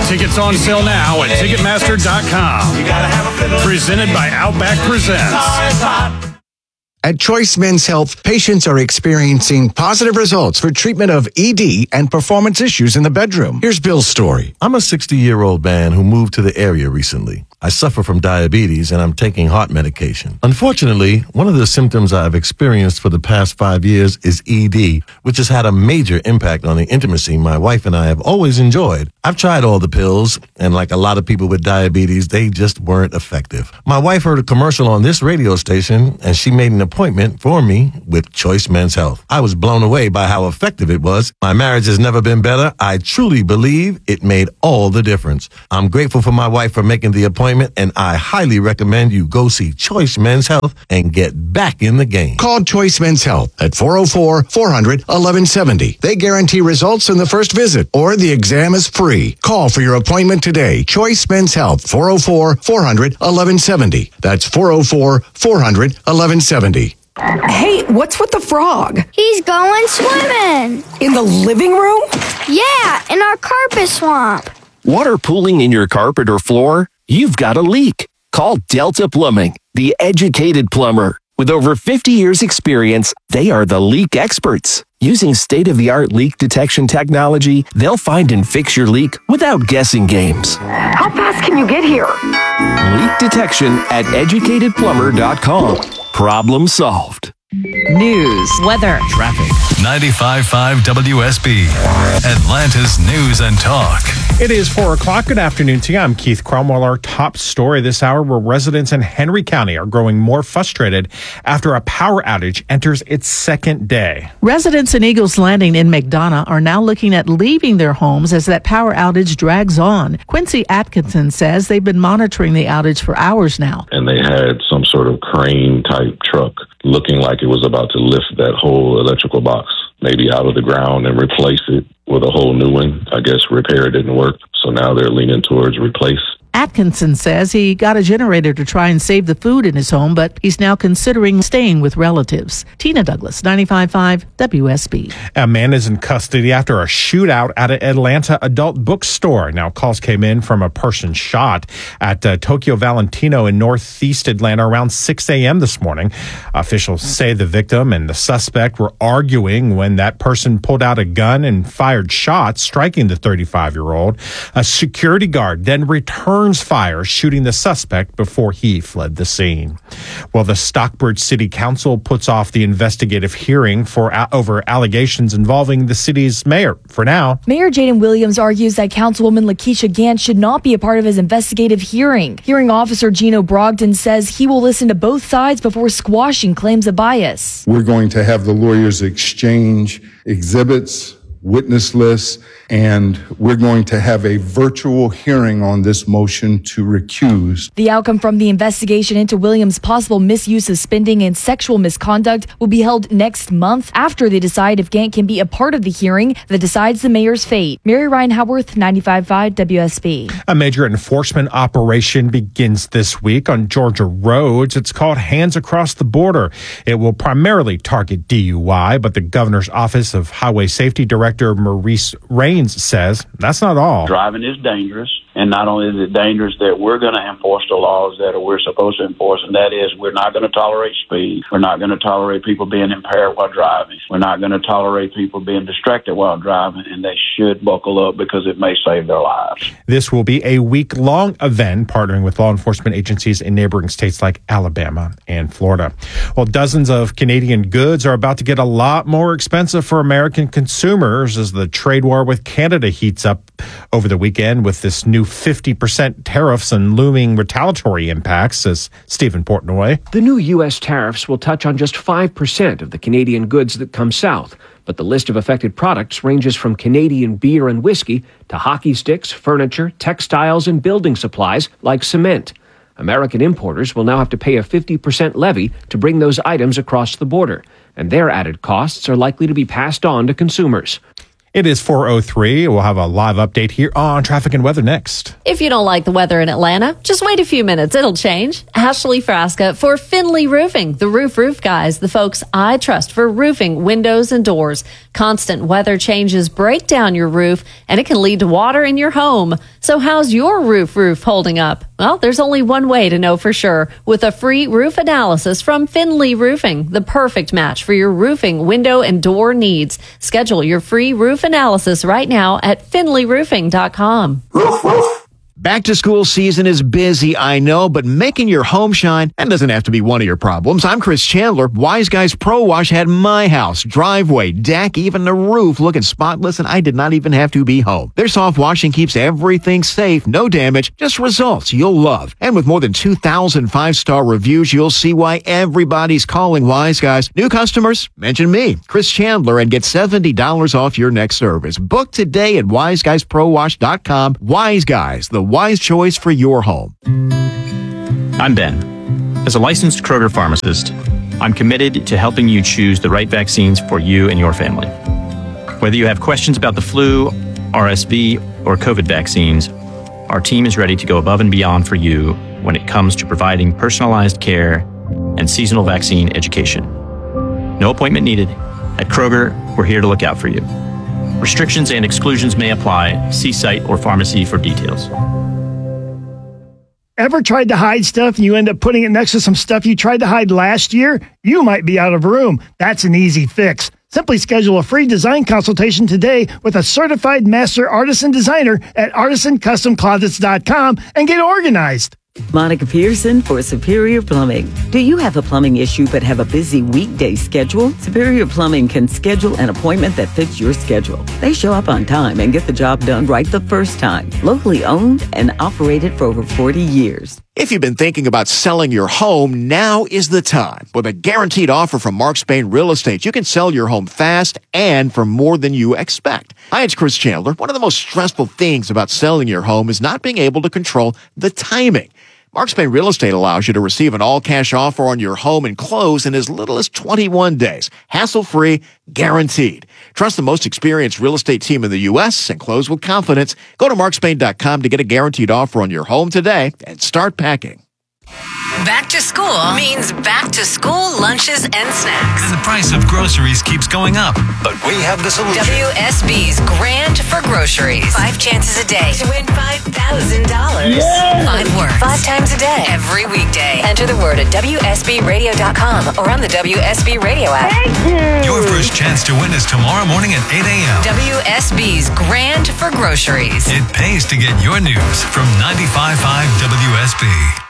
Tickets on sale now at Ticketmaster.com. Presented by Outback Presents. At Choice Men's Health, patients are experiencing positive results for treatment of ED and performance issues in the bedroom. Here's Bill's story. I'm a 60-year-old man who moved to the area recently. I suffer from diabetes and I'm taking heart medication. Unfortunately, one of the symptoms I've experienced for the past 5 years is ED, which has had a major impact on the intimacy my wife and I have always enjoyed. I've tried all the pills, and like a lot of people with diabetes, they just weren't effective. My wife heard a commercial on this radio station, and she made an appointment for me with Choice Men's Health. I was blown away by how effective it was. My marriage has never been better. I truly believe it made all the difference. I'm grateful for my wife for making the appointment, and I highly recommend you go see Choice Men's Health and get back in the game. Call Choice Men's Health at 404-400-1170. They guarantee results in the first visit, or the exam is free. Call for your appointment today. Choice Men's Health, 404-400-1170. That's 404-400-1170. Hey, what's with the frog? He's going swimming. In the living room? Yeah, in our carpet swamp. Water pooling in your carpet or floor? You've got a leak. Call Delta Plumbing, the educated plumber. With over 50 years experience, they are the leak experts. Using state-of-the-art leak detection technology, they'll find and fix your leak without guessing games. How fast can you get here? Leak detection at educatedplumber.com. Problem solved. News, weather, traffic. 95.5 WSB, Atlanta's News and Talk. It is 4 o'clock. Good afternoon to you. I'm Keith Cromwell. Our top story this hour, where residents in Henry County are growing more frustrated after a power outage enters its second day. Residents in Eagles Landing in McDonough are now looking at leaving their homes as that power outage drags on. Quincy Atkinson says they've been monitoring the outage for hours now. And they had some sort of crane-type truck looking like it was about to lift that whole electrical box, maybe out of the ground, and replace it with a whole new one. I guess repair didn't work, so now they're leaning towards replace. Atkinson says he got a generator to try and save the food in his home, but he's now considering staying with relatives. Tina Douglas, 95.5 WSB. A man is in custody after a shootout at an Atlanta adult bookstore. Now, calls came in from a person shot at Tokyo Valentino in northeast Atlanta around 6 a.m. this morning. Officials say the victim and the suspect were arguing when that person pulled out a gun and fired shots, striking the 35-year-old. A security guard then returned fire, shooting the suspect before he fled the scene. Well, the Stockbridge City Council puts off the investigative hearing over allegations involving the city's mayor for now. Mayor Jaden Williams argues that Councilwoman Lakeisha Gant should not be a part of his investigative hearing. Hearing officer Gino Brogdon says he will listen to both sides before squashing claims of bias. We're going to have the lawyers exchange exhibits, witness lists, and we're going to have a virtual hearing on this motion to recuse. The outcome from the investigation into Williams' possible misuse of spending and sexual misconduct will be held next month after they decide if Gant can be a part of the hearing that decides the mayor's fate. Mary Ryan Howarth, 95.5 WSB. A major enforcement operation begins this week on Georgia roads. It's called Hands Across the Border. It will primarily target DUI, but the governor's office of Highway Safety Director Maurice Raines says that's not all. Driving is dangerous, and not only is it dangerous that we're going to enforce the laws that we're supposed to enforce, and that is we're not going to tolerate speed. We're not going to tolerate people being impaired while driving. We're not going to tolerate people being distracted while driving, and they should buckle up because it may save their lives. This will be a week-long event partnering with law enforcement agencies in neighboring states like Alabama and Florida. Well, dozens of Canadian goods are about to get a lot more expensive for American consumers as the trade war with Canada heats up over the weekend with this new 50% tariffs and looming retaliatory impacts, says Stephen Portnoy. The new U.S. tariffs will touch on just 5% of the Canadian goods that come south, but the list of affected products ranges from Canadian beer and whiskey to hockey sticks, furniture, textiles, and building supplies like cement. American importers will now have to pay a 50% levy to bring those items across the border, and their added costs are likely to be passed on to consumers. It is 4:03. We'll have a live update here on traffic and weather next. If you don't like the weather in Atlanta, just wait a few minutes. It'll change. Ashley Frasca for Finley Roofing, the roof guys, the folks I trust for roofing, windows, and doors. Constant weather changes break down your roof, and it can lead to water in your home. So how's your roof holding up? Well, there's only one way to know for sure. With a free roof analysis from Finley Roofing, the perfect match for your roofing, window, and door needs. Schedule your free roof analysis right now at finleyroofing.com. Back to school season is busy, I know, but making your home shine, that doesn't have to be one of your problems. I'm Chris Chandler. Wise Guys Pro Wash had my house, driveway, deck, even the roof looking spotless, and I did not even have to be home. Their soft washing keeps everything safe, no damage, just results you'll love. And with more than 2,000 five-star reviews, you'll see why everybody's calling Wise Guys. New customers, mention me, Chris Chandler, and get $70 off your next service. Book today at wiseguysprowash.com. Wise Guys, the wise choice for your home. I'm Ben. As a licensed Kroger pharmacist, I'm committed to helping you choose the right vaccines for you and your family. Whether you have questions about the flu, RSV, or COVID vaccines, our team is ready to go above and beyond for you when it comes to providing personalized care and seasonal vaccine education. No appointment needed. At Kroger, we're here to look out for you. Restrictions and exclusions may apply. See site or pharmacy for details. Ever tried to hide stuff and you end up putting it next to some stuff you tried to hide last year? You might be out of room. That's an easy fix. Simply schedule a free design consultation today with a certified master artisan designer at artisancustomclosets.com and get organized. Monica Pearson for Superior Plumbing. Do you have a plumbing issue but have a busy weekday schedule? Superior Plumbing can schedule an appointment that fits your schedule. They show up on time and get the job done right the first time. Locally owned and operated for over 40 years. If you've been thinking about selling your home, now is the time. With a guaranteed offer from Mark Spain Real Estate, you can sell your home fast and for more than you expect. Hi, it's Chris Chandler. One of the most stressful things about selling your home is not being able to control the timing. Mark Spain Real Estate allows you to receive an all-cash offer on your home and close in as little as 21 days. Hassle-free, guaranteed. Trust the most experienced real estate team in the U.S. and close with confidence. Go to markspain.com to get a guaranteed offer on your home today and start packing. Back to school means back to school lunches and snacks. And the price of groceries keeps going up. But we have the solution. WSB's Grand for Groceries. 5 chances a day to win $5,000. Yeah. 5 words. 5 times a day. Every weekday. Enter the word at WSBRadio.com or on the WSB Radio app. Your first chance to win is tomorrow morning at 8 a.m. WSB's Grand for Groceries. It pays to get your news from 95.5 WSB.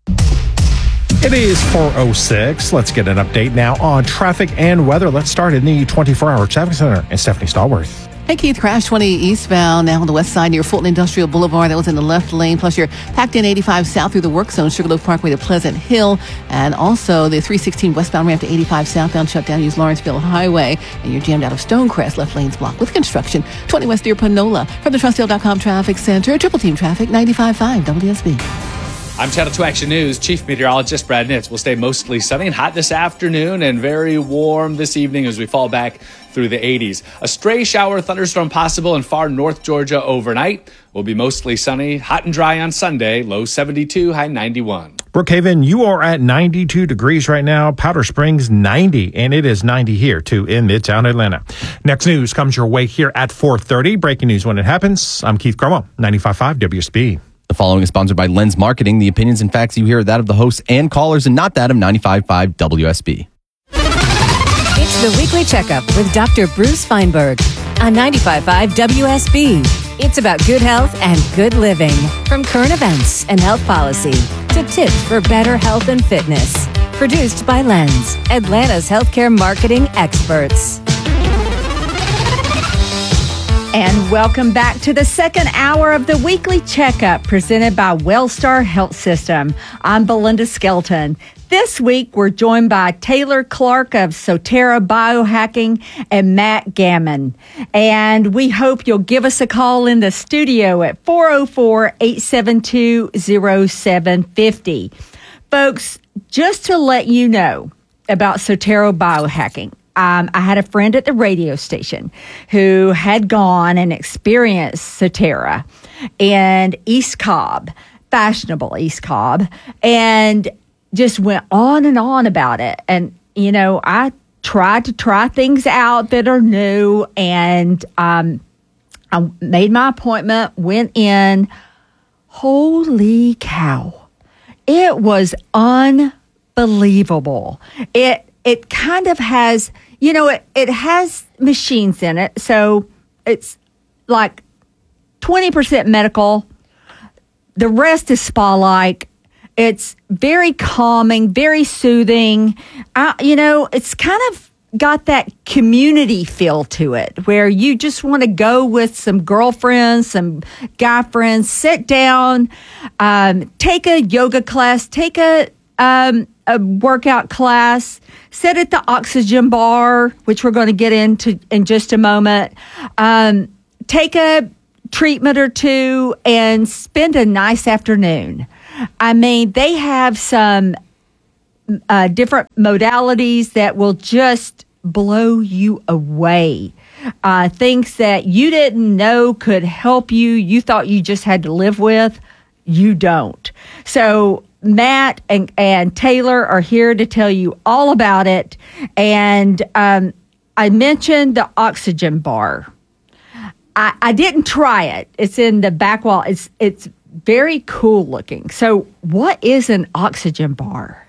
It is 4:06. Let's get an update now on traffic and weather. Let's start in the 24-hour traffic center. And Stephanie Stallworth. Hey, Keith, crash 20 eastbound now on the west side near Fulton Industrial Boulevard. That was in the left lane. Plus, you're packed in 85 south through the work zone, Sugarloaf Parkway to Pleasant Hill. And also the 316 westbound ramp to 85 southbound shut down. Use Lawrenceville Highway. And you're jammed out of Stonecrest. Left lane's blocked with construction. 20 west near Panola. From the Trustdale.com Traffic Center, Triple Team Traffic, 95.5 WSB. I'm Channel 2 Action News Chief Meteorologist Brad Nitz. Will stay mostly sunny and hot this afternoon and very warm this evening as we fall back through the 80s. A stray shower thunderstorm possible in far north Georgia overnight. Will be mostly sunny, hot and dry on Sunday. Low 72, high 91. Brookhaven, you are at 92 degrees right now. Powder Springs, 90. And it is 90 here, too, in Midtown Atlanta. Next news comes your way here at 4:30. Breaking news when it happens. I'm Keith Cromwell, 95.5 WSB. The following is sponsored by Lens Marketing. The opinions and facts you hear are that of the hosts and callers and not that of 95.5 WSB. It's the Weekly Checkup with Dr. Bruce Feinberg on 95.5 WSB. It's about good health and good living. From current events and health policy to tips for better health and fitness. Produced by Lens, Atlanta's healthcare marketing experts. And welcome back to the second hour of the Weekly Checkup presented by Wellstar Health System. I'm Belinda Skelton. This week, we're joined by Taylor Clark of Sotera Biohacking and Matt Gammon. And we hope you'll give us a call in the studio at 404-872-0750. Folks, just to let you know about Sotera Biohacking, I had a friend at the radio station who had gone and experienced Sotera in East Cobb, fashionable East Cobb, and just went on and on about it. And, I tried to try things out that are new, and I made my appointment, went in. Holy cow. It was unbelievable. It kind of has, it has machines in it. So it's like 20% medical. The rest is spa-like. It's very calming, very soothing. It's kind of got that community feel to it where you just want to go with some girlfriends, some guy friends, sit down, take a yoga class, take a workout class, sit at the oxygen bar, which we're going to get into in just a moment, take a treatment or two, and spend a nice afternoon. I mean, they have some different modalities that will just blow you away. Things that you didn't know could help you. You thought you just had to live with. You don't. So Matt and Taylor are here to tell you all about it. And I mentioned the oxygen bar. I didn't try it. It's in the back wall. It's very cool looking. So what is an oxygen bar?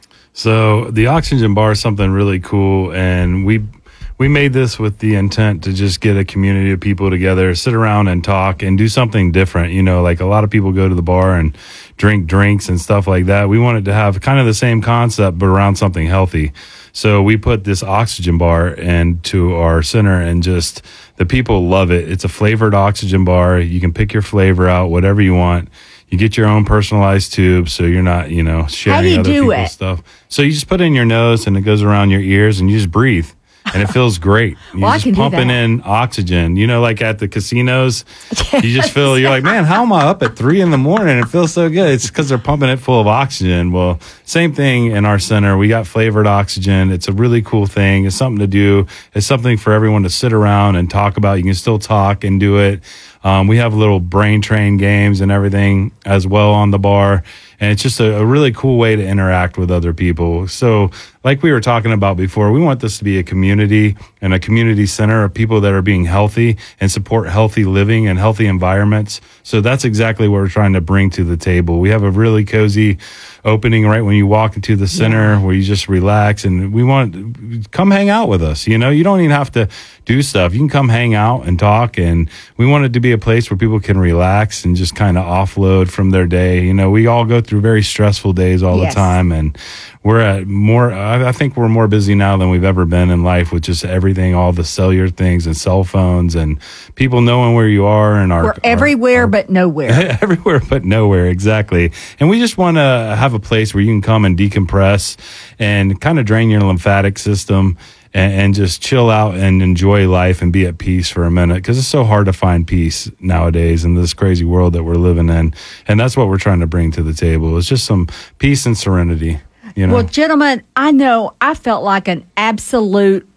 So the oxygen bar is something really cool, and we made this with the intent to just get a community of people together, sit around and talk and do something different. Like a lot of people go to the bar and drink drinks and stuff like that. We wanted to have kind of the same concept, but around something healthy. So we put this oxygen bar into our center, and just the people love it. It's a flavored oxygen bar. You can pick your flavor out, whatever you want. You get your own personalized tube, so you're not, sharing other people's stuff. So you just put it in your nose, and it goes around your ears, and you just breathe. And it feels great. You're just pumping in oxygen. Like at the casinos, you just feel, you're like, man, how am I up at 3 a.m? It feels so good. It's because they're pumping it full of oxygen. Well, same thing in our center. We got flavored oxygen. It's a really cool thing. It's something to do. It's something for everyone to sit around and talk about. You can still talk and do it. We have little brain train games and everything as well on the bar. And it's just a really cool way to interact with other people. So like we were talking about before, we want this to be a community and a community center of people that are being healthy and support healthy living and healthy environments. So that's exactly what we're trying to bring to the table. We have a really cozy opening right when you walk into the center where you just relax, and we want come hang out with us. You don't even have to do stuff. You can come hang out and talk, and we want it to be a place where people can relax and just kind of offload from their day. We all go through very stressful days all the time, and we're at more, I think we're more busy now than we've ever been in life with just everything, all the cellular things and cell phones and people knowing where you are. And we're everywhere but nowhere. Everywhere but nowhere, exactly. And we just want to have a place where you can come and decompress and kind of drain your lymphatic system and just chill out and enjoy life and be at peace for a minute, because it's so hard to find peace nowadays in this crazy world that we're living in. And that's what we're trying to bring to the table. It's just some peace and serenity. Well, gentlemen, I know I felt like an absolute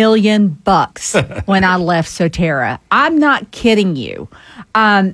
$1,000,000 when I left Sotera. I'm not kidding you. My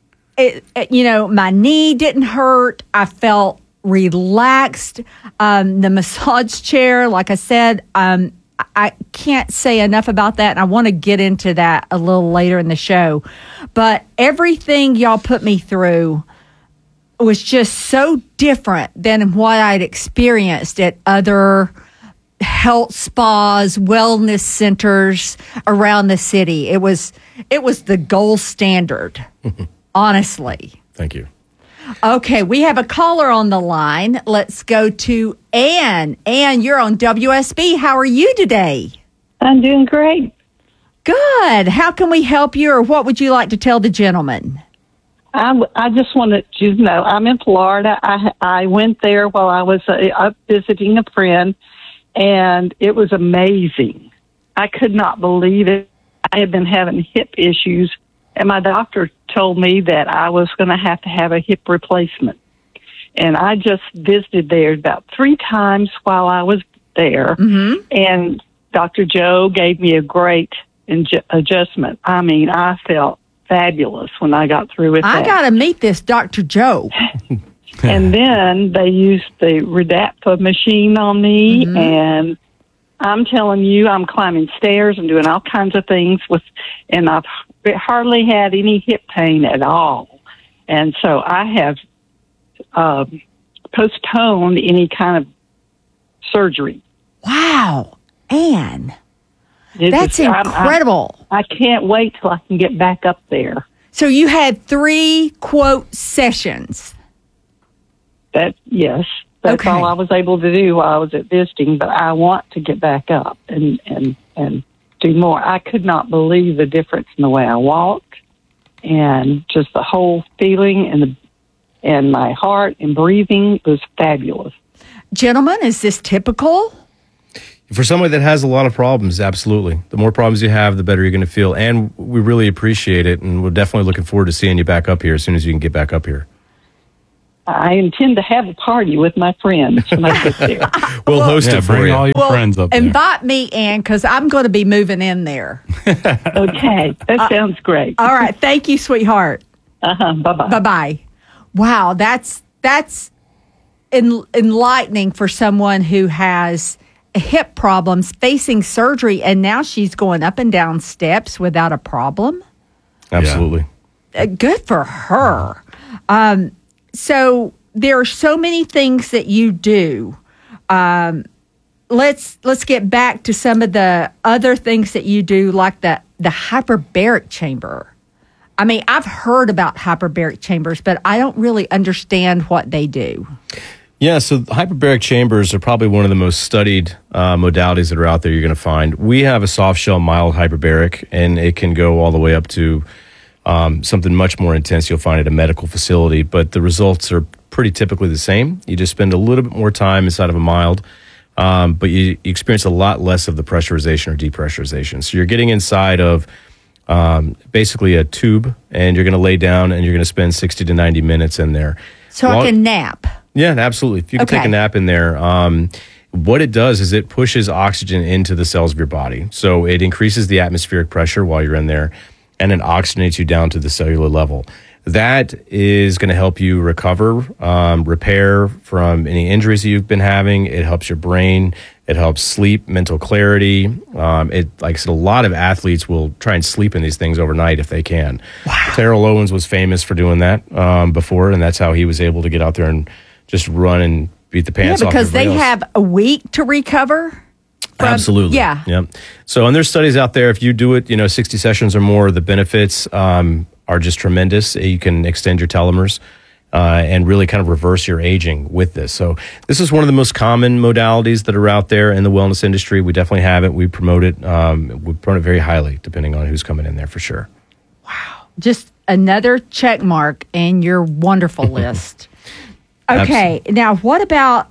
knee didn't hurt. I felt relaxed. The massage chair, like I said, I can't say enough about that, and I want to get into that a little later in the show. But everything y'all put me through was just so different than what I'd experienced at other health spas, wellness centers around the city. It was the gold standard, honestly. Thank you. Okay, we have a caller on the line. Let's go to Ann. Ann, you're on WSB. How are you today? I'm doing great. Good. How can we help you, or what would you like to tell the gentleman? I just wanted you to know I'm in Florida. I went there while I was up visiting a friend, and it was amazing. I could not believe it. I had been having hip issues, and my doctor told me that I was going to have a hip replacement. And I just visited there about 3 times while I was there. Mm-hmm. And Dr. Joe gave me a great adjustment. I mean, I felt fabulous when I got through with that. I got to meet this Dr. Joe. And then they used the Redapta machine on me, and I'm telling you, I'm climbing stairs and doing all kinds of things and I've hardly had any hip pain at all. And so I have postponed any kind of surgery. Wow, Ann, that's incredible. I can't wait till I can get back up there. So you had 3 quote sessions. Yes, that's all I was able to do while I was at visiting, but I want to get back up and do more. I could not believe the difference in the way I walked and just the whole feeling and my heart and breathing was fabulous. Gentlemen, is this typical? For somebody that has a lot of problems, absolutely. The more problems you have, the better you're going to feel. And we really appreciate it, and we're definitely looking forward to seeing you back up here as soon as you can get back up here. I intend to have a party with my friends when I get there. We'll host it for bring you. all your friends up there. Invite me, Ann, because I'm going to be moving in there. Okay, that sounds great. All right, thank you, sweetheart. Bye-bye. Bye-bye. Wow, that's enlightening for someone who has hip problems, facing surgery, and now she's going up and down steps without a problem. Absolutely. Good for her. So there are so many things that you do. Let's get back to some of the other things that you do, like the hyperbaric chamber. I mean, I've heard about hyperbaric chambers, but I don't really understand what they do. Yeah, so hyperbaric chambers are probably one of the most studied modalities that are out there you're going to find. We have a soft shell mild hyperbaric, and it can go all the way up to something much more intense you'll find at a medical facility, but the results are pretty typically the same. You just spend a little bit more time inside of a mild, but you experience a lot less of the pressurization or depressurization. So you're getting inside of basically a tube, and you're going to lay down, and you're going to spend 60 to 90 minutes in there. So I can nap. Yeah, absolutely. If you can take a nap in there, what it does is it pushes oxygen into the cells of your body. So it increases the atmospheric pressure while you're in there, and it oxygenates you down to the cellular level. That is going to help you recover, repair from any injuries that you've been having. It helps your brain. It helps sleep, mental clarity. Like I said, a lot of athletes will try and sleep in these things overnight if they can. Wow. Terrell Owens was famous for doing that before, and that's how he was able to get out there and just run and beat the pants off. Yeah, because they have a week to recover. Absolutely. Yeah. Yep. So, and there's studies out there. If you do it, 60 sessions or more, the benefits are just tremendous. You can extend your telomeres and really kind of reverse your aging with this. So, this is one of the most common modalities that are out there in the wellness industry. We definitely have it. We promote it. We promote it very highly, depending on who's coming in there for sure. Wow. Just another check mark in your wonderful list. Okay. Absolutely. Now, what about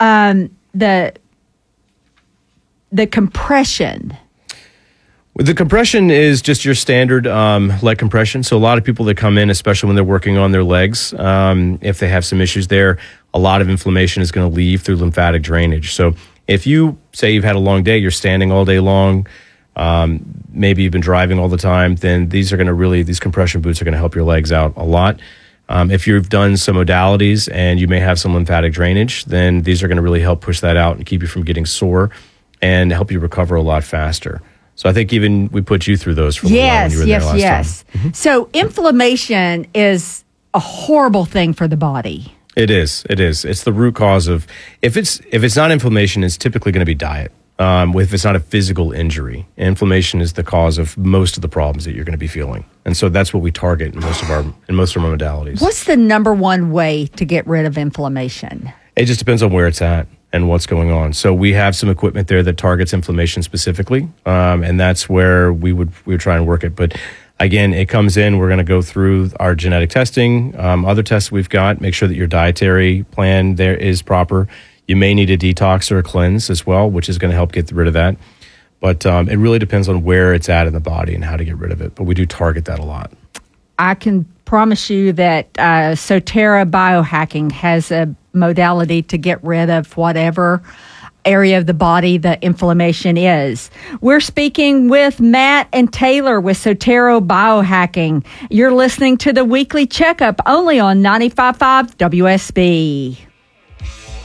the compression? The compression is just your standard leg compression. So a lot of people that come in, especially when they're working on their legs, if they have some issues there, a lot of inflammation is going to leave through lymphatic drainage. So if you say you've had a long day, you're standing all day long, maybe you've been driving all the time, then these compression boots are going to help your legs out a lot. If you've done some modalities and you may have some lymphatic drainage, then these are going to really help push that out and keep you from getting sore and help you recover a lot faster. So I think even we put you through those for a while when you were there last time. Mm-hmm. So inflammation is a horrible thing for the body. It is. It's the root cause of, if it's not inflammation, it's typically going to be diet. If it's not a physical injury, inflammation is the cause of most of the problems that you're going to be feeling. And so that's what we target in most of our modalities. What's the number one way to get rid of inflammation? It just depends on where it's at and what's going on. So we have some equipment there that targets inflammation specifically, and that's where we would try and work it. But again, it comes in, we're going to go through our genetic testing, other tests we've got, make sure that your dietary plan there is proper. You may need a detox or a cleanse as well, which is going to help get rid of that. But it really depends on where it's at in the body and how to get rid of it. But we do target that a lot. I can promise you that Sotera Biohacking has a modality to get rid of whatever. area of the body the inflammation is. We're speaking with Matt and Taylor with Sotero Biohacking. You're listening to the Weekly Checkup only on 95.5 WSB.